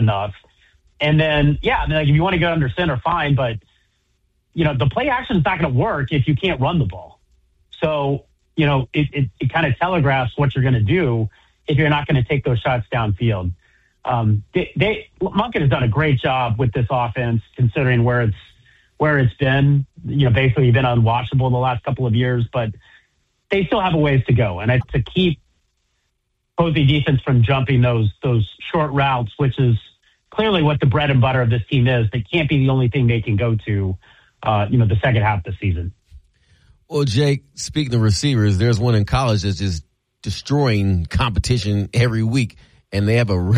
enough. And then, like if you want to go under center, fine. But, the play action is not going to work if you can't run the ball. So, it kind of telegraphs what you're going to do if you're not going to take those shots downfield. Monken has done a great job with this offense, considering where it's been. Basically been unwatchable the last couple of years, but they still have a ways to go. And to keep opposing defense from jumping those short routes, which is clearly what the bread and butter of this team is, they can't be the only thing they can go to, the second half of the season. Well, Jake, speaking of receivers, there's one in college that's just destroying competition every week, and they have a